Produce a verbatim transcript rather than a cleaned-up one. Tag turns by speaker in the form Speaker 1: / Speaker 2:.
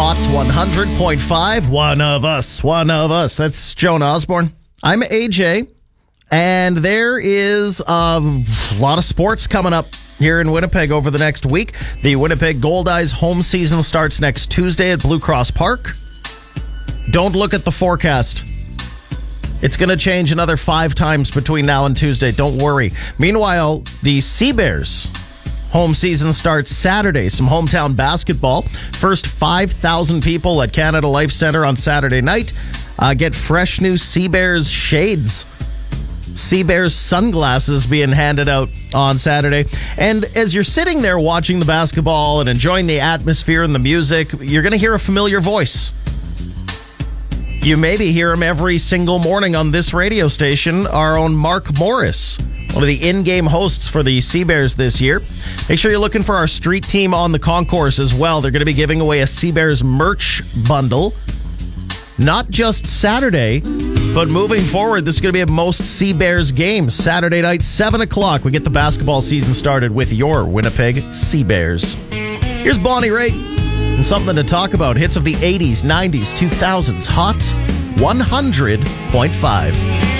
Speaker 1: Hot one hundred point five. One of us. One of us. That's Joan Osborne. I'm A J. And there is a lot of sports coming up here in Winnipeg over the next week. The Winnipeg Gold Eyes home season starts next Tuesday at Blue Cross Park. Don't look at the forecast. It's going to change another five times between now and Tuesday. Don't worry. Meanwhile, the Sea Bears home season starts Saturday. Some hometown basketball. First five thousand people at Canada Life Centre on Saturday night. Uh, get fresh new Sea Bears shades. Sea Bears sunglasses being handed out on Saturday. And as you're sitting there watching the basketball and enjoying the atmosphere and the music, you're going to hear a familiar voice. You maybe hear him every single morning on this radio station, our own Mark Morris, one of the in-game hosts for the Sea Bears this year. Make sure you're looking for our street team on the concourse as well. They're going to be giving away a Sea Bears merch bundle. Not just Saturday, but moving forward, this is going to be a most Sea Bears games. Saturday night, seven o'clock, we get the basketball season started with your Winnipeg Sea Bears. Here's Bonnie Raitt and something to talk about. Hits of the eighties, nineties, two thousands. Hot one hundred point five.